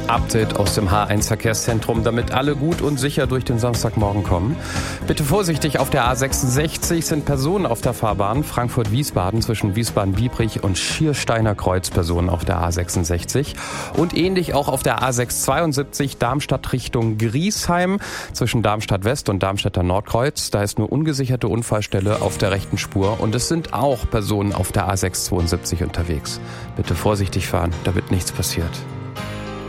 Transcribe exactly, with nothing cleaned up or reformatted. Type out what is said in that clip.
Update aus dem H eins Verkehrszentrum, damit alle gut und sicher durch den Samstagmorgen kommen. Bitte vorsichtig, auf der A sechsundsechzig sind Personen auf der Fahrbahn. Frankfurt-Wiesbaden zwischen Wiesbaden-Biebrich und Schiersteiner Kreuz Personen auf der A sechsundsechzig. Und ähnlich auch auf der A sechshundertzweiundsiebzig Darmstadt Richtung Griesheim zwischen Darmstadt-West und Darmstädter Nordkreuz. Da ist eine ungesicherte Unfallstelle auf der rechten Spur und es sind auch Personen auf der A sechshundertzweiundsiebzig unterwegs. Bitte vorsichtig fahren, damit nichts passiert.